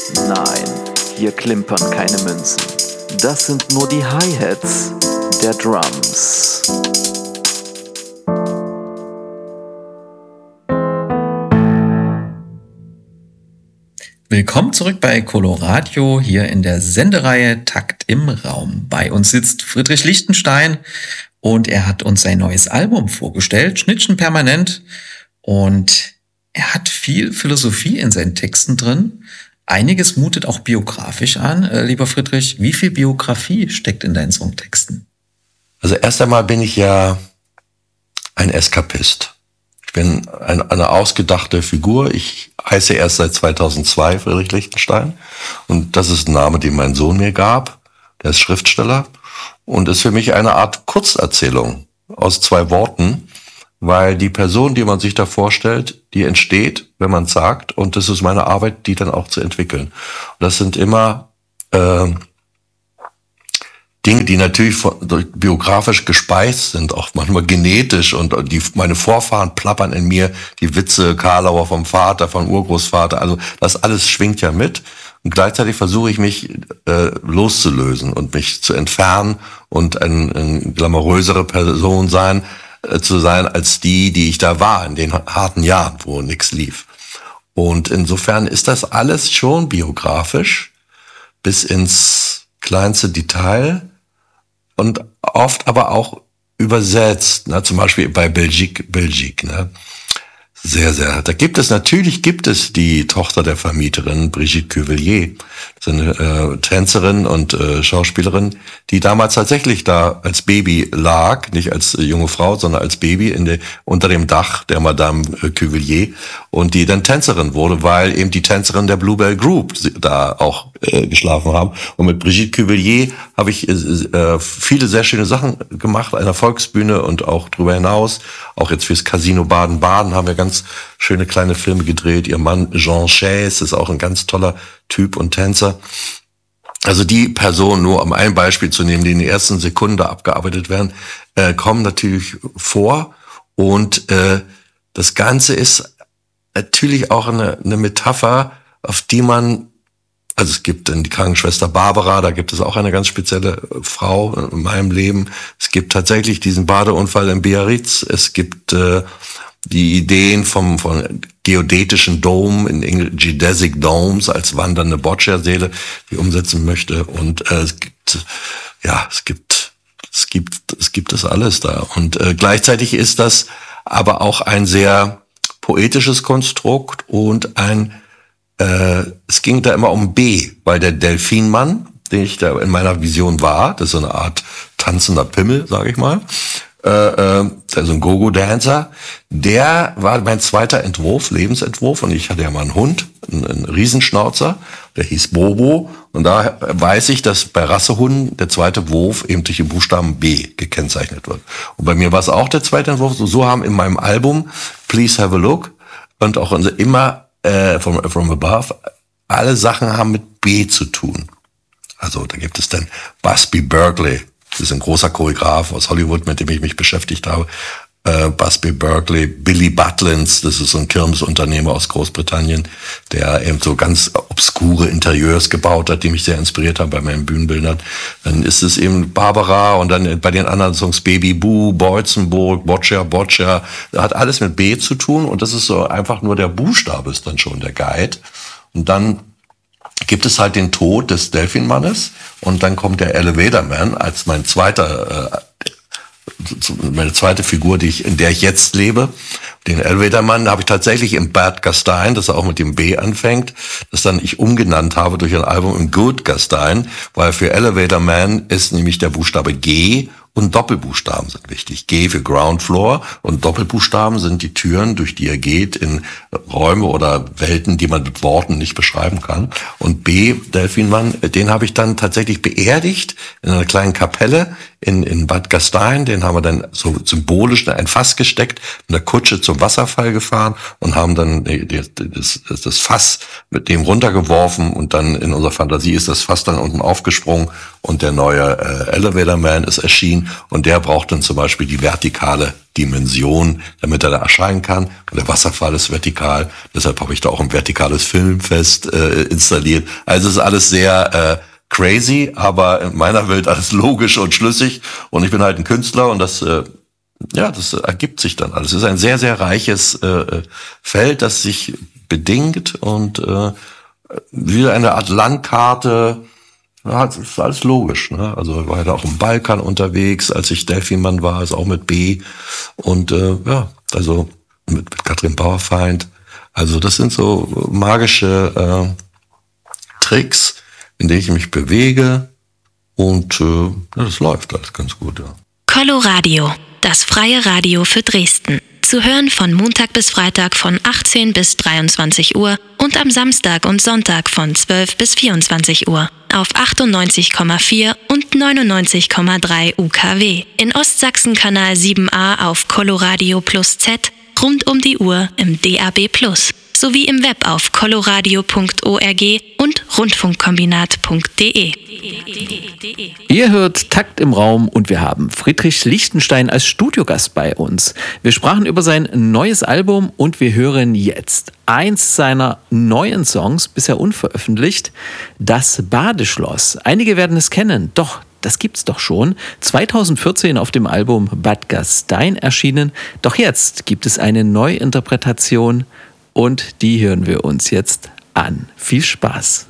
Nein, hier klimpern keine Münzen. Das sind nur die Hi-Hats der Drums. Willkommen zurück bei Coloradio, hier in der Sendereihe Takt im Raum. Bei uns sitzt Friedrich Lichtenstein und er hat uns sein neues Album vorgestellt, Schnittchen permanent. Und er hat viel Philosophie in seinen Texten drin. Einiges mutet auch biografisch an. Lieber Friedrich, wie viel Biografie steckt in deinen Songtexten? Also erst einmal bin ich ja ein Eskapist. Ich bin eine ausgedachte Figur. Ich heiße erst seit 2002 Friedrich Lichtenstein. Und das ist ein Name, den mein Sohn mir gab. Der ist Schriftsteller. Und ist für mich eine Art Kurzerzählung aus 2 Worten. Weil die Person, die man sich da vorstellt, die entsteht, wenn man es sagt. Und das ist meine Arbeit, die dann auch zu entwickeln. Und das sind immer Dinge, die natürlich biografisch gespeist sind, auch manchmal genetisch, und meine Vorfahren plappern in mir, die Witze Karlauer vom Vater, vom Urgroßvater, also das alles schwingt ja mit, und gleichzeitig versuche ich mich loszulösen und mich zu entfernen und eine glamourösere Person zu sein als die ich da war in den harten Jahren, wo nichts lief. Und insofern ist das alles schon biografisch bis ins kleinste Detail. Und oft aber auch übersetzt, ne? Zum Beispiel bei Belgique, ne? Sehr, sehr. Gibt es die Tochter der Vermieterin, Brigitte Cuvelier, so eine Tänzerin und Schauspielerin, die damals tatsächlich da als Baby lag, nicht als junge Frau, sondern als Baby unter dem Dach der Madame Cuvelier, und die dann Tänzerin wurde, weil eben die Tänzerin der Bluebell Group da auch geschlafen haben. Und mit Brigitte Cuvelier habe ich viele sehr schöne Sachen gemacht, einer Volksbühne und auch darüber hinaus. Auch jetzt fürs Casino Baden-Baden haben wir ganz schöne kleine Filme gedreht. Ihr Mann Jean Chase ist auch ein ganz toller Typ und Tänzer. Also die Personen, nur um ein Beispiel zu nehmen, die in den ersten Sekunden da abgearbeitet werden, kommen natürlich vor. Und das Ganze ist natürlich auch eine Metapher, auf die man, also es gibt dann die Krankenschwester Barbara, da gibt es auch eine ganz spezielle Frau in meinem Leben. Es gibt tatsächlich diesen Badeunfall in Biarritz. Es gibt die Ideen von geodätischen Domen in Geodesic Domes als wandernde Boccia-Seele, die ich umsetzen möchte. Und es gibt das alles da. Und gleichzeitig ist das aber auch ein sehr poetisches Konstrukt und es ging da immer um B, weil der Delfinmann, den ich da in meiner Vision war, das ist so eine Art tanzender Pimmel, sage ich mal, also ein Go-Go-Dancer, der war mein zweiter Lebensentwurf, und ich hatte ja mal einen Hund, einen Riesenschnauzer, der hieß Bobo, und da weiß ich, dass bei Rassehunden der zweite Wurf eben durch den Buchstaben B gekennzeichnet wird. Und bei mir war es auch der zweite Entwurf, so haben in meinem Album Please Have a Look und auch immer from Above, alle Sachen haben mit B zu tun. Also da gibt es dann Busby Berkeley, das ist ein großer Choreograf aus Hollywood, mit dem ich mich beschäftigt habe. Busby Berkeley, Billy Butlins, das ist so ein Kirmesunternehmer aus Großbritannien, der eben so ganz obskure Interieurs gebaut hat, die mich sehr inspiriert haben bei meinen Bühnenbildern. Dann ist es eben Barbara, und dann bei den anderen Songs Baby Boo, Boitzenburg, Boccia, hat alles mit B zu tun, und das ist so einfach nur der Buchstabe ist dann schon der Guide. Und dann gibt es halt den Tod des Delfinmannes, und dann kommt der Elevator Man als meine zweite Figur, in der ich jetzt lebe. Den Elevator Man habe ich tatsächlich im Bad Gastein, das auch mit dem B anfängt, das dann ich umgenannt habe durch ein Album im Good Gastein, weil für Elevator Man ist nämlich der Buchstabe G und Doppelbuchstaben sind wichtig. G für Ground Floor, und Doppelbuchstaben sind die Türen, durch die er geht in Räume oder Welten, die man mit Worten nicht beschreiben kann. Und B, Delfinmann, den habe ich dann tatsächlich beerdigt in einer kleinen Kapelle in Bad Gastein. Den haben wir dann so symbolisch in ein Fass gesteckt, mit einer Kutsche zum Wasserfall gefahren und haben dann das Fass mit dem runtergeworfen, und dann in unserer Fantasie ist das Fass dann unten aufgesprungen, und der neue Elevator Man ist erschienen, und der braucht dann zum Beispiel die vertikale Dimension, damit er da erscheinen kann. Und der Wasserfall ist vertikal. Deshalb habe ich da auch ein vertikales Filmfest installiert. Also es ist alles sehr crazy, aber in meiner Welt alles logisch und schlüssig. Und ich bin halt ein Künstler und das ergibt sich dann alles. Es ist ein sehr, sehr reiches Feld, das sich bedingt und wie eine Art Landkarte. Ja, das ist alles logisch. Ne? Also ich war ja da auch im Balkan unterwegs, als ich Delphi-Mann war, ist auch mit B. Und also mit Katrin Bauerfeind. Also das sind so magische Tricks, in denen ich mich bewege. Und das läuft alles ganz gut, ja. Coloradio, das freie Radio für Dresden. Zu hören von Montag bis Freitag von 18 bis 23 Uhr und am Samstag und Sonntag von 12 bis 24 Uhr auf 98,4 und 99,3 UKW. In Ostsachsen Kanal 7a auf Coloradio Plus Z, rund um die Uhr im DAB Plus, sowie im Web auf coloradio.org und rundfunkkombinat.de. Ihr hört Takt im Raum und wir haben Friedrich Lichtenstein als Studiogast bei uns. Wir sprachen über sein neues Album und wir hören jetzt eins seiner neuen Songs, bisher unveröffentlicht, Das Badeschloss. Einige werden es kennen, doch das gibt's doch schon. 2014 auf dem Album Bad Gastein erschienen. Doch jetzt gibt es eine Neuinterpretation und die hören wir uns jetzt an. Viel Spaß!